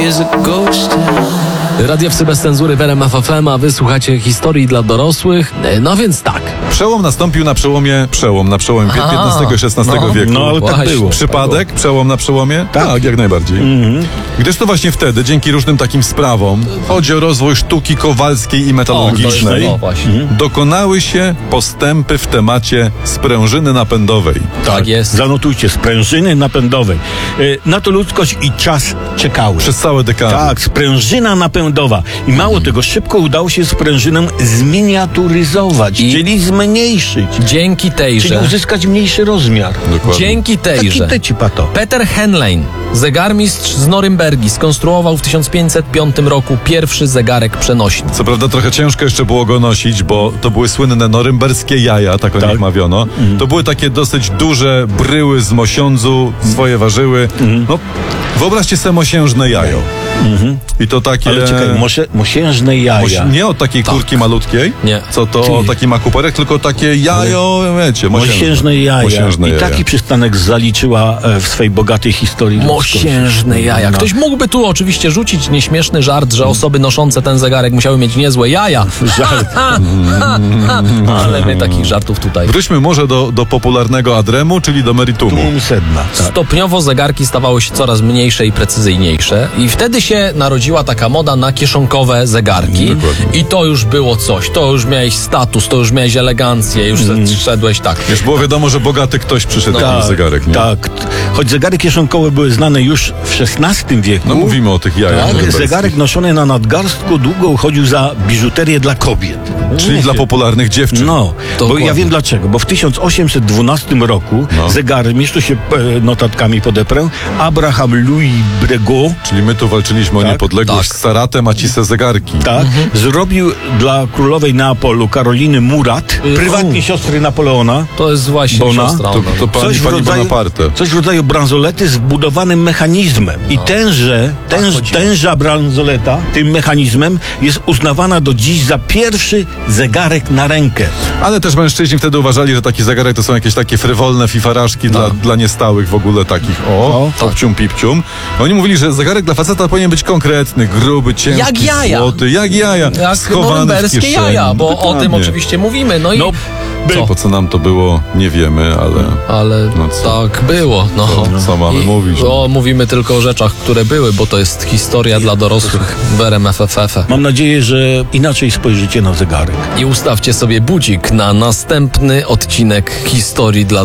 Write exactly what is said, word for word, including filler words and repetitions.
is a ghost town. Radio Psy bez cenzury w R M F F M, a wy słuchacie historii dla dorosłych. No więc tak. Przełom nastąpił na przełomie, przełom na przełomie piętnastego i szesnastego no, wieku. No ale tak Właśnie. było. Przypadek? Przełom na przełomie? Tak. Tak, jak najbardziej. Mhm. Gdyż to właśnie wtedy, dzięki różnym takim sprawom, chodzi o rozwój sztuki kowalskiej i metalurgicznej, O, to jest- o, właśnie. dokonały się postępy w temacie sprężyny napędowej. Tak jest. Zanotujcie, sprężyny napędowej. Y, Na to ludzkość i czas czekały. Przez całe dekady. Tak, sprężyna napędowa. I mało tego, szybko udało się sprężynę zminiaturyzować, I- czyli zmniejszyć. Dzięki Czyli tejże, uzyskać mniejszy rozmiar. Dokładnie. dzięki Taki tejże, teci pato. Peter Henlein, zegarmistrz z Norymbergi, skonstruował w tysiąc pięćset piątym roku pierwszy zegarek przenośny. Co prawda trochę ciężko jeszcze było go nosić, bo to były słynne norymberskie jaja, tak o Tak. nich mawiono. To były takie dosyć duże bryły z mosiądzu, swoje ważyły. No, wyobraźcie sobie mosiężne jajo. I to takie... Ale czekaj, mosie, mosiężne jaja. Moś- nie od takiej kurki malutkiej, Nie. co to Ty. taki makuperek, tylko takie jajo, wiecie, mosiężne. Mosiężne jaja. Mosiężne I jaja. taki przystanek zaliczyła e, w swej bogatej historii. Mosiężne jaja. No. Ktoś mógłby tu oczywiście rzucić nieśmieszny żart, że osoby noszące ten zegarek musiały mieć niezłe jaja. Żart. Ale my takich żartów tutaj. Wróćmy może do, do popularnego adremu, czyli do meritumu. Tłum sedna. Tak. Stopniowo zegarki stawały się coraz mniejsze i precyzyjniejsze i wtedy się narodziła taka moda na kieszonkowe zegarki. Dokładnie. I to już było coś. To już miałeś status, to już miałeś elegancję, już mm. szedłeś tak. Już było wiadomo, że bogaty ktoś przyszedł na ten zegarek, nie? Tak. Choć zegary kieszonkowe były znane już w szesnastym wieku. No mówimy o tych jajach Tak, norymberskich. zegarek noszony na nadgarstku długo uchodził za biżuterię dla kobiet. Czyli dla popularnych dziewczyn. No, bo Dokładnie. ja wiem dlaczego, bo w tysiąc osiemset dwunastym roku No. zegarmistrz, tu się e, notatkami podeprę, Abraham Louis Breguet, Czyli my tu walczyliśmy o Tak, niepodległość tak. z Saratem, a ci se zegarki. tak, zrobił dla królowej Neapolu Karoliny Murat, Y, prywatnie u. siostry Napoleona, To jest właśnie Bona? siostra. To, ona. to pani, coś w, pani rodzaju, Bonaparte. coś w rodzaju bransolety z wbudowanym mechanizmem. I tenże, tenż, chodziło. tenża bransoleta tym mechanizmem jest uznawana do dziś za pierwszy zegarek na rękę. Ale też mężczyźni wtedy uważali, że taki zegarek to są jakieś takie frywolne fifaraszki dla, dla niestałych w ogóle takich, o, O, popcium pipcium. Oni mówili, że zegarek dla faceta powinien być konkretny, gruby, ciężki, Jak jaja. złoty, jak jaja, Jak schowany w norymberskie kieszeni. jaja, bo o Dokładnie. tym oczywiście mówimy. No i No, co? Po co nam to było, nie wiemy, ale... Ale No co? tak było. No. Co- co mamy I, mówić, no? O, mówimy tylko o rzeczach, które były, bo to jest historia dla dorosłych w R M F F F. mam nadzieję, że inaczej spojrzycie na zegarek. I ustawcie sobie budzik na następny odcinek historii dla